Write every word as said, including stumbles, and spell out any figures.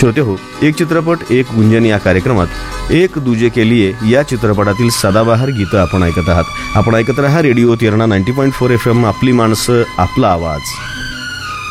श्रोते हो, एक चित्रपट एक गुंजन या कार्यक्रमात एक दूजे के लिए या चित्रपटातील सदाबहार गीतं आपण ऐकत आहात. आपण ऐकत रहा radio तिरणा ninety point four F M. आपली माणसं आपला आवाज.